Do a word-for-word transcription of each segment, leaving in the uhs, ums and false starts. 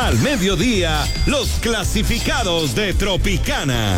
Al mediodía, los clasificados de Tropicana.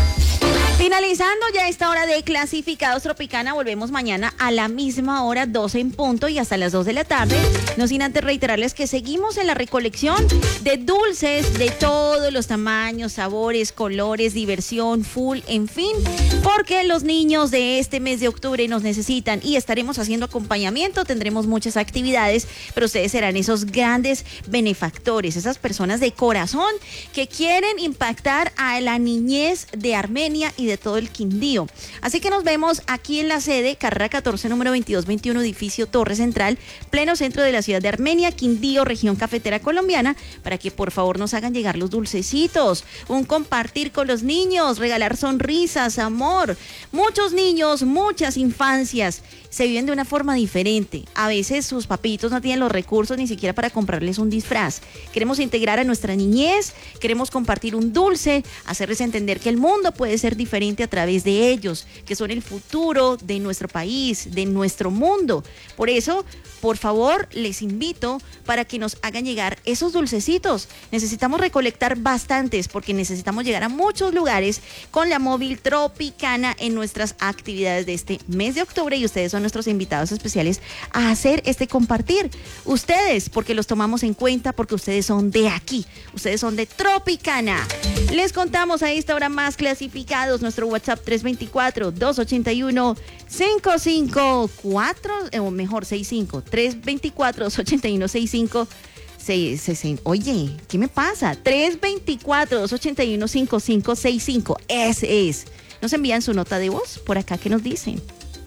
Finalizando ya esta hora de clasificados Tropicana, volvemos mañana a la misma hora, doce en punto y hasta las dos de la tarde. No sin antes reiterarles que seguimos en la recolección de dulces de todos los tamaños, sabores, colores, diversión, full, en fin, porque los niños de este mes de octubre nos necesitan y estaremos haciendo acompañamiento, tendremos muchas actividades, pero ustedes serán esos grandes benefactores, esas personas de corazón que quieren impactar a la niñez de Armenia y de todo el Quindío. Así que nos vemos aquí en la sede, carrera catorce, número veintidós veintiuno, edificio Torre Central, pleno centro de la ciudad de Armenia, Quindío, región cafetera colombiana, para que por favor nos hagan llegar los dulcecitos, un compartir con los niños, regalar sonrisas, amor. Muchos niños, muchas infancias se viven de una forma diferente. A veces sus papitos no tienen los recursos ni siquiera para comprarles un disfraz. Queremos integrar a nuestra niñez, queremos compartir un dulce, hacerles entender que el mundo puede ser diferente a través de ellos, que son el futuro de nuestro país, de nuestro mundo. Por eso, por favor, les invito para que nos hagan llegar esos dulcecitos. Necesitamos recolectar bastantes porque necesitamos llegar a muchos lugares con la móvil Tropicana en nuestras actividades de este mes de octubre y ustedes son nuestros invitados especiales a hacer este compartir. Ustedes, porque los tomamos en cuenta, porque ustedes son de aquí, ustedes son de Tropicana. Les contamos a esta hora más clasificados, nuestro WhatsApp tres dos cuatro, dos ocho uno, cinco cinco cuatro, o mejor sesenta y cinco, tres dos cuatro, dos ocho uno, sesenta y cinco, seis sesenta. Oye, ¿qué me pasa? tres dos cuatro, dos ocho uno, cinco cinco seis cinco. Ese es. Nos envían su nota de voz por acá. ¿Qué nos dicen?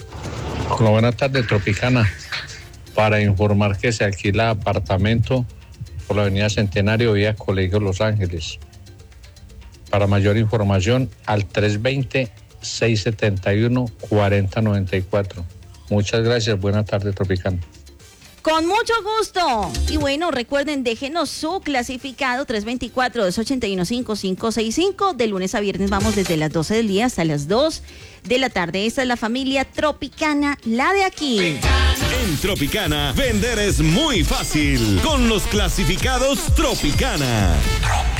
Hola, buenas tardes, Tropicana. Para informar que se alquila apartamento por la avenida Centenario, vía Colegio Los Ángeles. Para mayor información, al tres dos cero, seis siete uno, cuatro cero nueve cuatro. Muchas gracias, buenas tardes, Tropicana. Con mucho gusto. Y bueno, recuerden, déjenos su clasificado tres dos cuatro, dos ocho uno, cinco cinco seis cinco. De lunes a viernes vamos desde las doce del día hasta las dos de la tarde. Esta es la familia Tropicana, la de aquí. En Tropicana, vender es muy fácil con los clasificados Tropicana.